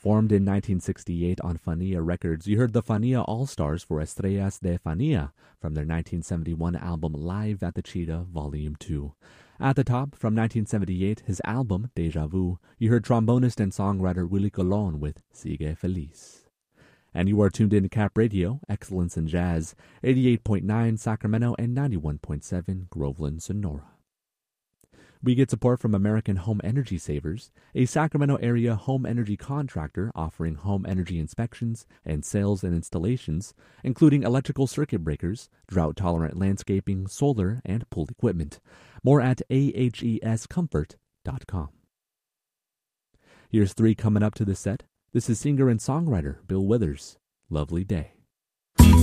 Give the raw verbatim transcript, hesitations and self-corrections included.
Formed in nineteen sixty-eight on Fania Records, you heard the Fania All-Stars for Estrellas de Fania from their nineteen seventy-one album Live at the Cheetah Volume two. At the top, from nineteen seventy-eight, his album Deja Vu, you heard trombonist and songwriter Willie Colon with Sigue Feliz. And you are tuned in to Cap Radio, Excellence in Jazz, eighty-eight point nine Sacramento and ninety-one point seven Groveland, Sonora. We get support from American Home Energy Savers, a Sacramento area home energy contractor offering home energy inspections and sales and installations, including electrical circuit breakers, drought-tolerant landscaping, solar, and pool equipment. More at a h e s comfort dot com. Here's three coming up to the set. This is singer and songwriter Bill Withers. Lovely Day.